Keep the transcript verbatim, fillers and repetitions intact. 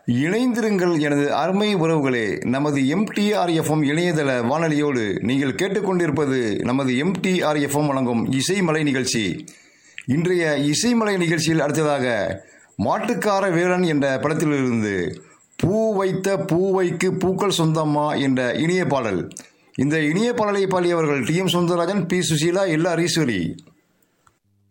இணைந்திருங்கள் எனது அருமை உறவுகளே. நமது எம்டிஆர்எஃப்எம் இணையதள வானொலியோடு நீங்கள் கேட்டுக்கொண்டிருப்பது நமது எம்டிஆர்எஃப்எம் வழங்கும் இசைமலை நிகழ்ச்சி. இன்றைய இசைமலை நிகழ்ச்சியில் அடுத்ததாக மாட்டுக்கார வேலன் என்ற படத்திலிருந்து பூ வைத்த பூவைக்கு பூக்கள் சொந்தம்மா என்ற இனிய பாடல். இந்த இனிய பாடலை பாடியவர்கள் D M Sundararajan, B Susheela, L R Eswari.